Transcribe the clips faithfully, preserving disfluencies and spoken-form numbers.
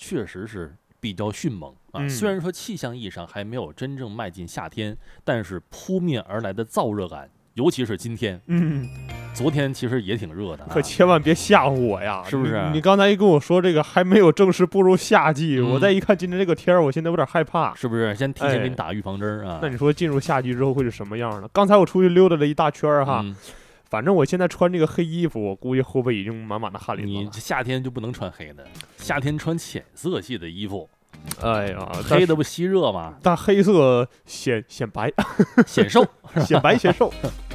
确实是比较迅猛啊。 嗯、 虽然说气象意义上还没有真正迈进夏天，但是扑面而来的燥热感，尤其是今天， 嗯， 昨天其实也挺热的、啊， 可千万别吓唬我呀， 是不是？ 你, 你刚才一跟我说这个还没有正式步入夏季，嗯、我再一看今天这个天儿，我现在有点害怕， 是不是？先提前给你打预防针啊、哎。 那你说进入夏季之后会是什么样呢？刚才我出去溜达了一大圈哈。嗯，反正我现在穿这个黑衣服，我估计后背已经满满的汗淋了。 你夏天就不能穿黑的，夏天穿浅色系的衣服。 哎呀， 黑的不吸热吗？ 但黑色显显白， 显瘦， 显白显瘦。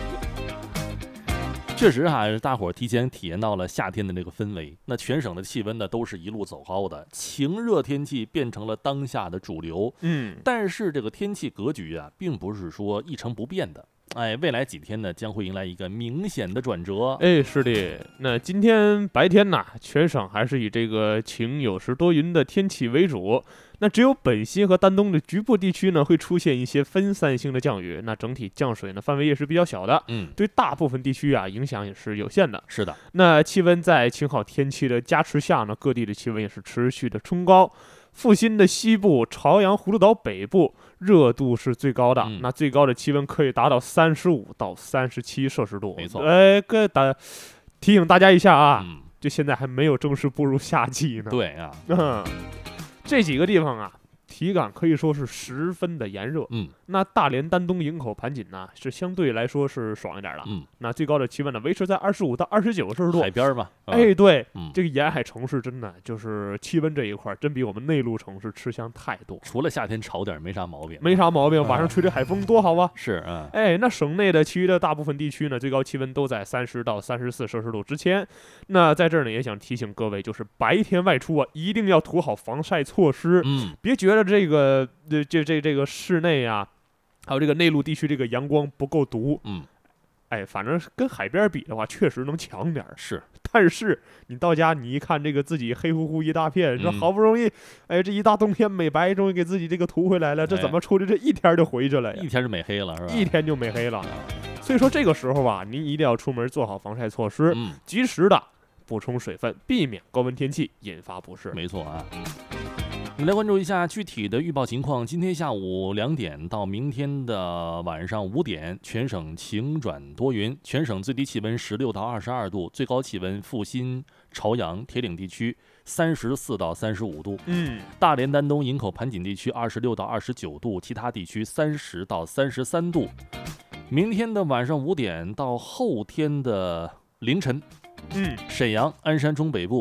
确实哈，大伙儿提前体验到了夏天的这个氛围。那全省的气温呢，都是一路走高的，晴热天气变成了当下的主流。 嗯， 但是这个天气格局啊，并不是说一成不变的。哎，未来几天呢，将会迎来一个明显的转折。 哎，是的。那今天白天呢，全省还是以这个晴有时多云的天气为主。那只有本溪和丹东的局部地区呢，会出现一些分散性的降雨。那整体降水呢，范围也是比较小的。 嗯， 对大部分地区啊，影响也是有限的。 是的。 那气温在晴好天气的加持下呢，各地的气温也是持续的冲高。阜新的西部、朝阳、葫芦岛北部热度是最高的， 嗯、 那最高的气温可以达到三十五到三十七摄氏度。 没错。 哎，各大提醒大家一下啊， 嗯、 就现在还没有正式步入夏季呢。 对啊， 嗯，这几个地方啊，体感可以说是十分的炎热。 嗯， 那大连、丹东、营口、盘锦呢，是相对来说是爽一点的。 嗯， 那最高的气温呢，维持在二十五到二十九摄氏度。 海边嘛。 哎，对， 嗯， 这个沿海城市真的就是气温这一块，真比我们内陆城市吃香太多。 除了夏天潮点没啥毛病， 没啥毛病，晚上吹吹海风多好啊！ 是啊， 哎，那省内的其余的大部分地区呢，最高气温都在三十到三十四摄氏度之间。那在这儿呢，也想提醒各位，就是白天外出啊，一定要涂好防晒措施。 嗯， 别觉得这个这这这这个室内啊，还有这个内陆地区这个阳光不够毒。 嗯。 哎，反正跟海边比的话，确实能强点儿。 是， 但是你到家，你一看这个自己黑乎乎一大片， 嗯、 说好不容易，哎，这一大冬天美白，终于给自己这个涂回来了，这怎么出去这一天就回去了呀？ 一天就美黑了，是吧？ 一天就美黑了。所以说这个时候啊，您一定要出门做好防晒措施， 嗯， 及时的补充水分，避免高温天气引发不适。 没错啊。我们来关注一下具体的预报情况。今天下午两点到明天的晚上五点，全省晴转多云，全省最低气温十六到二十二度，最高气温阜新、朝阳、铁岭地区三十四到三十五度， 嗯， 大连、丹东、营口、盘锦地区二十六到二十九度，其他地区三十到三十三度。明天的晚上五点到后天的凌晨， 嗯， 沈阳、鞍山中北部